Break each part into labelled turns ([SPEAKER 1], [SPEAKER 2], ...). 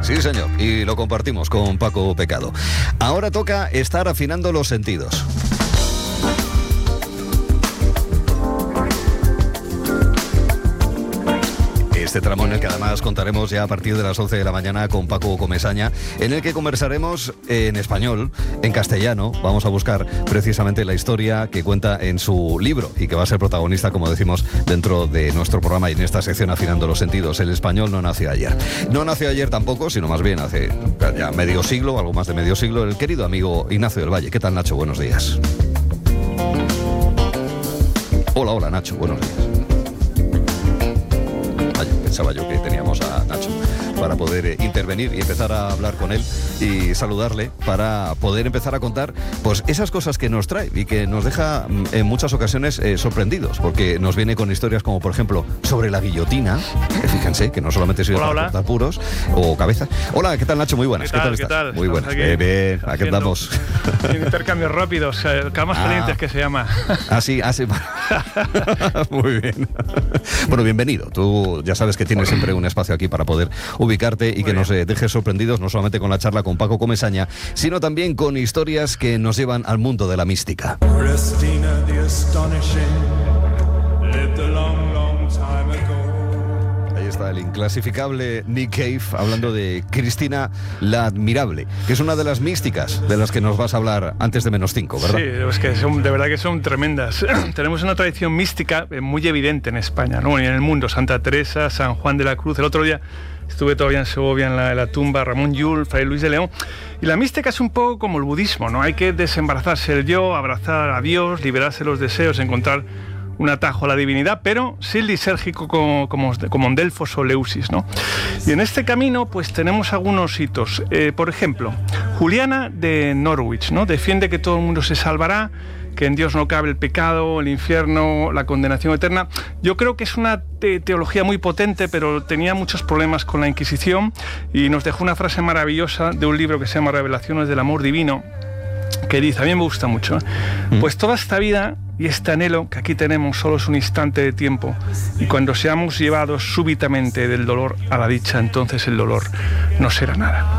[SPEAKER 1] Sí, señor, y lo compartimos con Paco Pecado. Ahora toca estar afinando los sentidos. Este tramo en el que además contaremos ya a partir de las 11 de la mañana con Paco Comesaña, en el que conversaremos en español, en castellano. Vamos a buscar precisamente la historia que cuenta en su libro y que va a ser protagonista, como decimos, dentro de nuestro programa y en esta sección Afinando los Sentidos. El español no nació ayer. No nació ayer tampoco, sino más bien hace ya medio siglo, algo más de medio siglo, el querido amigo Ignacio del Valle. ¿Qué tal, Nacho? Buenos días. Hola, Nacho. Buenos días. Pensaba yo que teníamos a Nacho para poder intervenir y empezar a hablar con él y saludarle para poder empezar a contar pues esas cosas que nos trae y que nos deja en muchas ocasiones sorprendidos, porque nos viene con historias como por ejemplo sobre la guillotina, que fíjense que no solamente sirve para cortar puros o cabezas. Hola, ¿qué tal, Nacho? Muy buenas.
[SPEAKER 2] ¿Qué tal
[SPEAKER 1] estás? Muy buenas.
[SPEAKER 2] Bien,
[SPEAKER 1] aquí andamos.
[SPEAKER 2] Intercambios rápidos, camas calientes que se llama.
[SPEAKER 1] Así. Muy bien. Bueno, bienvenido. Tú ya sabes que tienes siempre un espacio aquí para poder ubicarte y que nos dejes sorprendidos, no solamente con la charla con Paco Comesaña, sino también con historias que nos llevan al mundo de la mística. Ahí está el inclasificable Nick Cave hablando de Cristina la Admirable, que es una de las místicas de las que nos vas a hablar antes de -5, ¿verdad?
[SPEAKER 2] Sí, es que de verdad que son tremendas. Tenemos una tradición mística muy evidente en España, ¿no? Y en el mundo. Santa Teresa, San Juan de la Cruz. El otro día estuve todavía en Segovia en la tumba Ramón Llull, Fray Luis de León. Y la mística es un poco como el budismo, ¿no? Hay que desembarazarse el yo, abrazar a Dios, liberarse los deseos, encontrar un atajo a la divinidad, pero sin lisérgico como en Delfos o Leusis, ¿no? Y en este camino pues tenemos algunos hitos. Por ejemplo, Juliana de Norwich, ¿no? Defiende que todo el mundo se salvará, que en Dios no cabe el pecado, el infierno, la condenación eterna. Yo creo que es una teología muy potente, pero tenía muchos problemas con la Inquisición, y nos dejó una frase maravillosa de un libro que se llama Revelaciones del Amor Divino, que dice, a mí me gusta mucho, pues toda esta vida y este anhelo que aquí tenemos solo es un instante de tiempo, y cuando seamos llevados súbitamente del dolor a la dicha, entonces el dolor no será nada.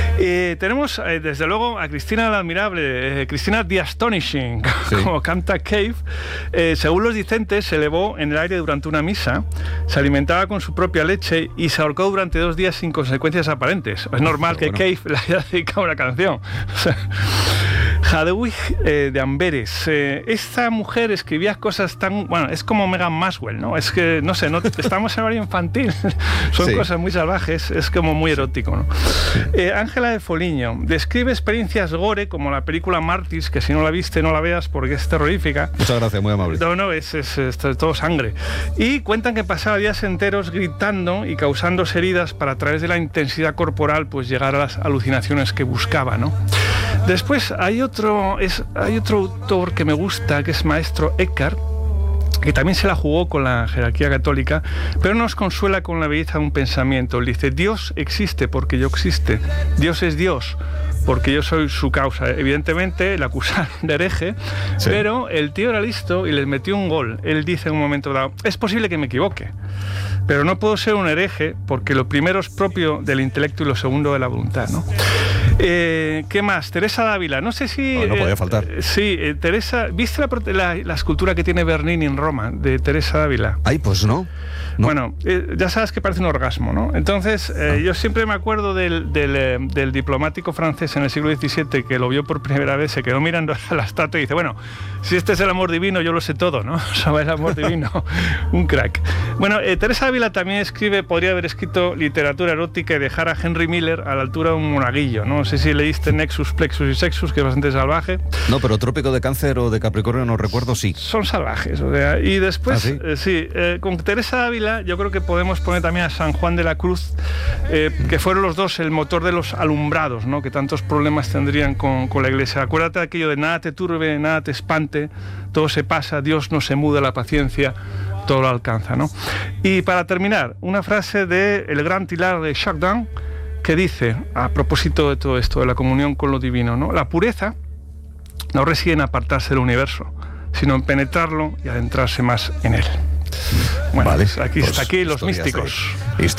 [SPEAKER 2] Tenemos desde luego a Cristina la Admirable, Cristina the Astonishing, como canta Cave. Según los dicentes, se elevó en el aire durante una misa, se alimentaba con su propia leche y se ahorcó durante 2 días sin consecuencias aparentes. Es normal que Cave le haya dedicado una canción. O sea, Jadewig de Amberes. Esta mujer escribía cosas tan... Bueno, es como Megan Maxwell, ¿no? Es que, no sé, estamos en horario infantil. Son cosas muy salvajes, es como muy erótico, ¿no? Ángela de Foligno describe experiencias gore, como la película Mártires, que si no la viste, no la veas porque es terrorífica.
[SPEAKER 1] Muchas gracias, muy amable.
[SPEAKER 2] No, es todo sangre. Y cuentan que pasaba días enteros gritando y causándose heridas para, a través de la intensidad corporal, pues llegar a las alucinaciones que buscaba, ¿no? Después hay otro autor que me gusta, que es Maestro Eckhart, que también se la jugó con la jerarquía católica, pero nos consuela con la belleza de un pensamiento. Él dice, Dios existe porque yo existe, Dios es Dios porque yo soy su causa. Evidentemente le acusaron de hereje, pero el tío era listo y les metió un gol. Él dice en un momento dado, es posible que me equivoque, pero no puedo ser un hereje porque lo primero es propio del intelecto y lo segundo de la voluntad, ¿no? ¿Qué más? Teresa Dávila, no sé si...
[SPEAKER 1] No podía faltar.
[SPEAKER 2] Teresa, ¿viste la escultura que tiene Bernini en Roma, de Teresa Dávila?
[SPEAKER 1] Ay, pues no.
[SPEAKER 2] Bueno, ya sabes que parece un orgasmo, ¿no? Entonces, yo siempre me acuerdo del diplomático francés en el siglo XVII que lo vio por primera vez, se quedó mirando a la estatua y dice, bueno, si este es el amor divino, yo lo sé todo, ¿no? Sobre el amor divino, un crack. Bueno, Teresa Dávila también podría haber escrito literatura erótica y dejar a Henry Miller a la altura de un monaguillo, ¿no? No sé si leíste Nexus, Plexus y Sexus, que es bastante salvaje.
[SPEAKER 1] No, pero Trópico de Cáncer o de Capricornio no recuerdo, sí.
[SPEAKER 2] Son salvajes, o sea, y después, con Teresa Dávila yo creo que podemos poner también a San Juan de la Cruz, que fueron los dos el motor de los alumbrados, ¿no? Que tantos problemas tendrían con la Iglesia. Acuérdate de aquello de nada te turbe, nada te espante, todo se pasa, Dios no se muda, la paciencia todo lo alcanza, ¿no? Y para terminar, una frase de el gran Teilhard de Chardin, que dice, a propósito de todo esto, de la comunión con lo divino, ¿no? La pureza no reside en apartarse del universo, sino en penetrarlo y adentrarse más en él. Bueno,
[SPEAKER 1] vale,
[SPEAKER 2] aquí los místicos.